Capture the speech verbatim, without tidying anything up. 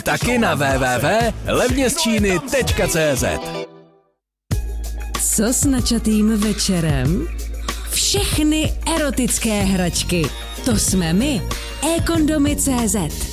Taky na w w w tečka levně z číny tečka cé zet. Co s načatým večerem? Všechny erotické hračky. To jsme my. ekondomy tečka cé zet.